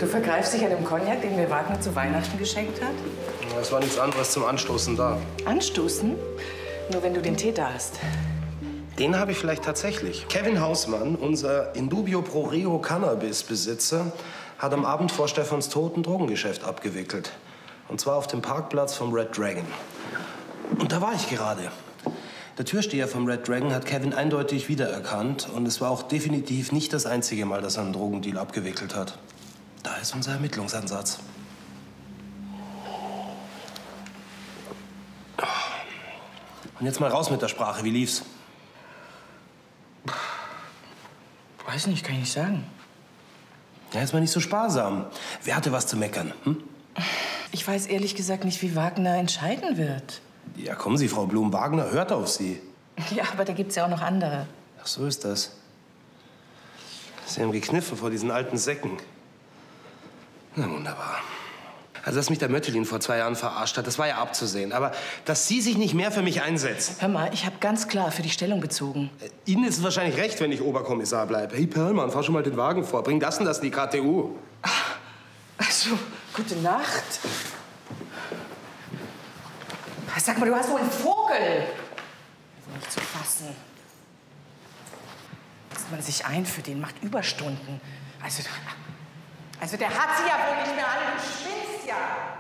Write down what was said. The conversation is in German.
vergreifst dich an dem Cognac, den mir Wagner zu Weihnachten geschenkt hat? Es war nichts anderes zum Anstoßen da. Anstoßen? Nur wenn du den Tee da hast. Den habe ich vielleicht tatsächlich. Kevin Hausmann, unser Indubio Pro Reo Cannabis-Besitzer, hat am Abend vor Stefans Tod ein Drogengeschäft abgewickelt. Und zwar auf dem Parkplatz vom Red Dragon. Und da war ich gerade. Der Türsteher vom Red Dragon hat Kevin eindeutig wiedererkannt. Und es war auch definitiv nicht das einzige Mal, dass er einen Drogendeal abgewickelt hat. Da ist unser Ermittlungsansatz. Und jetzt mal raus mit der Sprache. Wie lief's? Weiß nicht, kann ich nicht sagen. Ja, jetzt mal nicht so sparsam. Wer hatte was zu meckern? Hm? Ich weiß ehrlich gesagt nicht, wie Wagner entscheiden wird. Ja, kommen Sie, Frau Blum. Wagner hört auf Sie. Ja, aber da gibt's ja auch noch andere. Ach, so ist das. Sie haben gekniffen vor diesen alten Säcken. Na, wunderbar. Also, dass mich der Möttelin vor 2 Jahren verarscht hat, das war ja abzusehen. Aber dass Sie sich nicht mehr für mich einsetzen. Hör mal, ich habe ganz klar für die Stellung bezogen. Ihnen ist es wahrscheinlich recht, wenn ich Oberkommissar bleibe. Hey, Perlmann, fahr schon mal den Wagen vor. Bring das und das in die KTU. Also, gute Nacht. Sag mal, du hast wohl einen Vogel. Also nicht zu fassen. Setzt man sich ein für den, macht Überstunden. Also der hat sie ja wohl nicht mehr alle. Du spinnst ja.